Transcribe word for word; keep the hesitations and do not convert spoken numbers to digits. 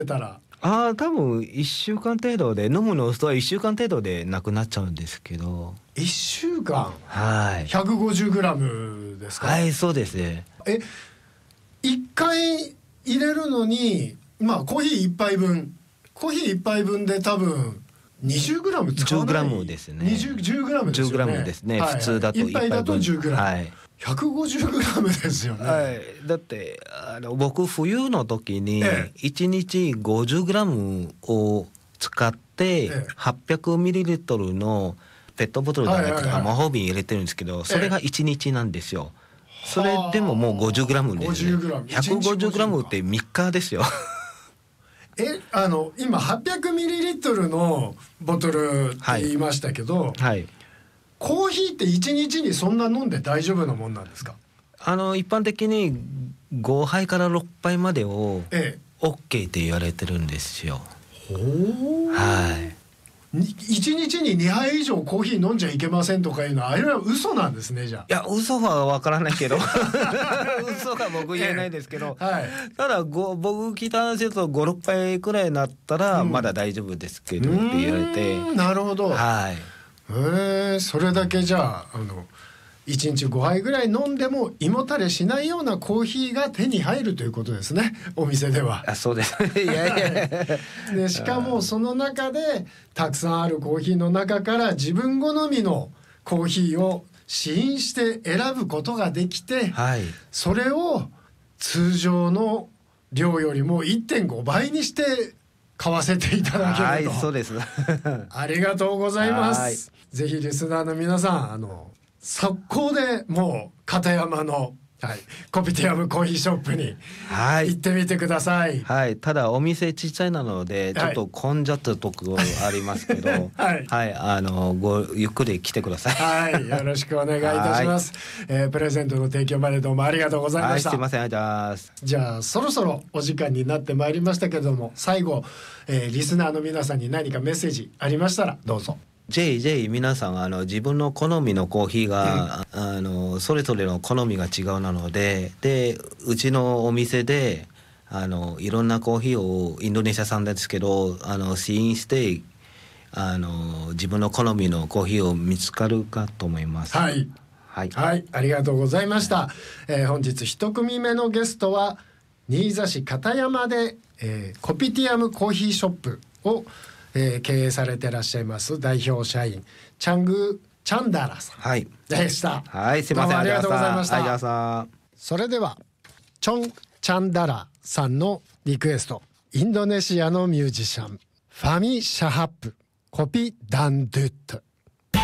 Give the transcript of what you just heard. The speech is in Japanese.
たら。 ああ、多分いっしゅうかん程度で、飲むのはいっしゅうかん程度でなくなっちゃうんですけど。 いっしゅうかん、 はい、 ひゃくごじゅうグラム ですか。 はい、そうですね。 え、いっかい入れるのに、まあコーヒーいっぱいぶん、コーヒーいっぱいぶんで多分にじゅうグラム使わない。 じゅうグラムですね。 にじゅう、じゅうグラムですよね。 じゅうグラムですね、はいはい、普通だといっぱいだとじゅうグラム、 はい、 ひゃくごじゅうグラムですよね。 はい、だってあの僕冬の時にいちにちごじゅうグラムを使ってはっぴゃくミリリットルのペットボトルじゃなくて魔法瓶入れてるんですけど、それがいちにちなんですよ。それでももう ごじゅうグラム ですね。ひゃくごじゅうグラム ってみっかですよ。 え、あの今 はっぴゃくミリリットル のボトルって言いましたけど、はいはい、コーヒーっていちにちにそんな飲んで大丈夫なもんなんですか？あの一般的にごはいからろっぱいまでを OK って言われてるんですよ。 ほー、はい。いちにちににはい以上コーヒー飲んじゃいけませんとかいうのはあれは嘘なんですね。じゃあ、 いや嘘は分からないけど嘘が僕言えないですけど、えーはい、ただご僕聞いた話だとごろっぱいくらいになったらまだ大丈夫ですけどって言われて、 うん、なるほど、はい、へえ、それだけじゃあ、あのいちにちごはいぐらい飲んでも胃もたれしないようなコーヒーが手に入るということですね、お店では。 あ、そうですいやいやでしかもその中でたくさんあるコーヒーの中から自分好みのコーヒーを試飲して選ぶことができて、はい、それを通常の量よりも いってんご 倍にして買わせていただけると。 はい、そうですありがとうございます。ぜひリスナーの皆さん、あの速攻でもう片山の、はい、コピティアムコーヒーショップに行ってみてください。 はい、はい、ただお店ちっちゃいなのでちょっと混んじゃったところありますけど、はい、はい、あのごゆっくり来てください。 はい、よろしくお願いいたします。えー、プレゼントの提供までどうもありがとうございました。 はい、すいません、ありがとうございます。 じゃあそろそろお時間になってまいりましたけれども、最後、えー、リスナーの皆さんに何かメッセージありましたらどうぞ。 ぜひぜひ皆さん、あの自分の好みのコーヒーが、うん、あのそれぞれの好みが違うなので、でうちのお店であのいろんなコーヒーをインドネシア産ですけどあの試飲してあの自分の好みのコーヒーを見つかるかと思います。 はい、はいはい、ありがとうございました。えー、本日一組目のゲストは新座市片山で、えー、コピティアムコーヒーショップをえー、経営されていらっしゃいます代表社員チャング・チャンダラさんでした。 はい、すいません、 ありがとうございました。それではチョン・チャンダラさんのリクエスト、インドネシアのミュージシャンファミ・シャハップコピ・ダンドゥット。